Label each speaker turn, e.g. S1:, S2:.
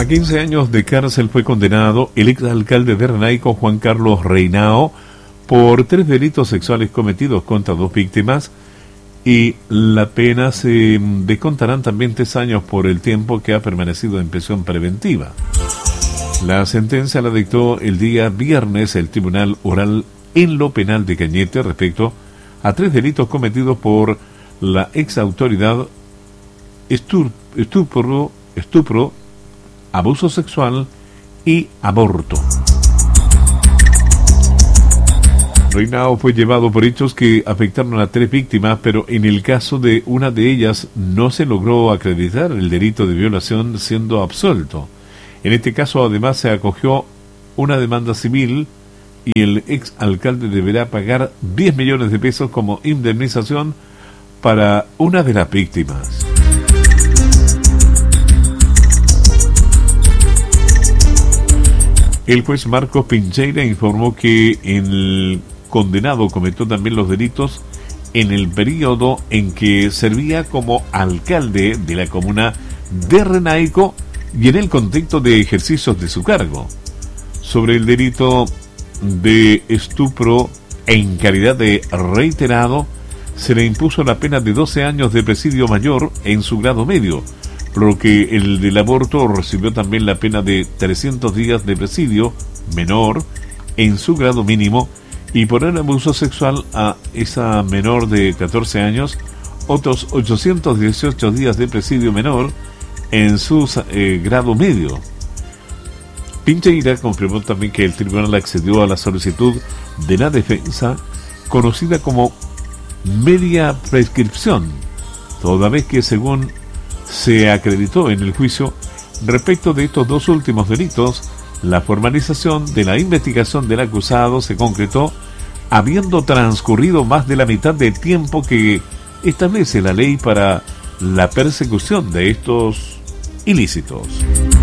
S1: A 15 años de cárcel fue condenado el exalcalde de Renaico, Juan Carlos Reinao, por 3 delitos sexuales cometidos contra 2 víctimas, y la pena se descontarán también 3 años por el tiempo que ha permanecido en prisión preventiva. La sentencia la dictó el día viernes el Tribunal Oral en lo Penal de Cañete respecto a 3 delitos cometidos por la exautoridad: estupro, abuso sexual y aborto. Reinao fue llevado por hechos que afectaron a 3 víctimas, pero en el caso de una de ellas no se logró acreditar el delito de violación, siendo absuelto. En este caso, además, se acogió una demanda civil y el exalcalde deberá pagar 10 millones de pesos como indemnización para una de las víctimas. El juez Marcos Pincheira informó que el condenado cometió también los delitos en el periodo en que servía como alcalde de la comuna de Renaico y en el contexto de ejercicios de su cargo. Sobre el delito de estupro en calidad de reiterado, se le impuso la pena de 12 años de presidio mayor en su grado medio, por lo que el del aborto recibió también la pena de 300 días de presidio menor en su grado mínimo, y por el abuso sexual a esa menor de 14 años, otros 818 días de presidio menor en su grado medio. Pincheira confirmó también que el tribunal accedió a la solicitud de la defensa, conocida como media prescripción, toda vez que, según se acreditó en el juicio, respecto de estos 2 últimos delitos, la formalización de la investigación del acusado se concretó habiendo transcurrido más de la mitad del tiempo que establece la ley para la persecución de estos ilícitos.